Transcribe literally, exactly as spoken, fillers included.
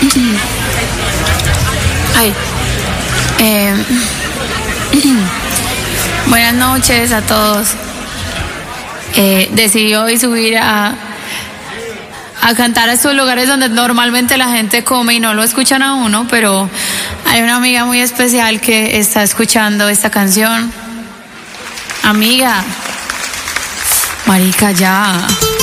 Ay. Eh, buenas noches a todos. Eh, decidí hoy subir a, a cantar a estos lugares donde normalmente la gente come y no lo escuchan a uno, pero hay una amiga muy especial que está escuchando esta canción. Amiga, marica, ya.